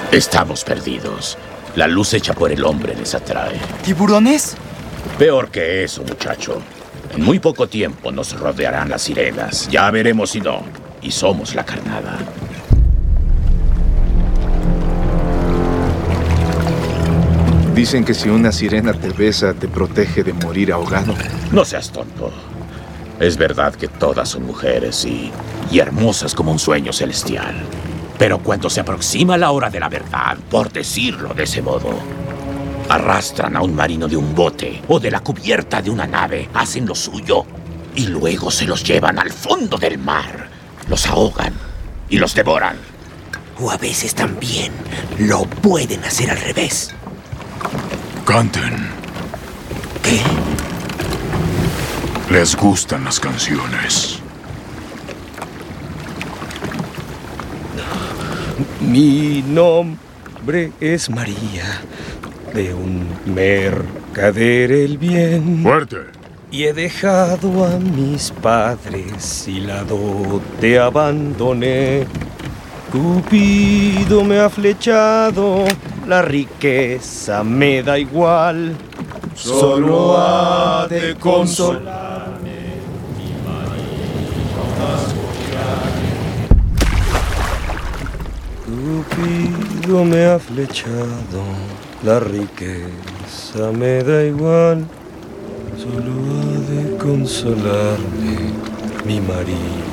Estamos perdidos. La luz hecha por el hombre les atrae. ¿Tiburones? Peor que eso, muchacho. En muy poco tiempo nos rodearán las sirenas. Ya veremos si no. Y somos la carnada. Dicen que si una sirena te besa, te protege de morir ahogado. No seas tonto. Es verdad que todas son mujeres y hermosas como un sueño celestial. Pero cuando se aproxima la hora de la verdad, por decirlo de ese modo, arrastran a un marino de un bote o de la cubierta de una nave, hacen lo suyo y luego se los llevan al fondo del mar. Los ahogan y los devoran. O a veces también lo pueden hacer al revés. Canten. ¿Qué? Les gustan las canciones. Mi nombre es María, de un mercader el bien. ¡Fuerte! Y he dejado a mis padres y la dote abandoné. Cupido me ha flechado, la riqueza me da igual. Solo ha de consolarme. Cupido me ha flechado, la riqueza me da igual. Solo ha de consolarme mi María.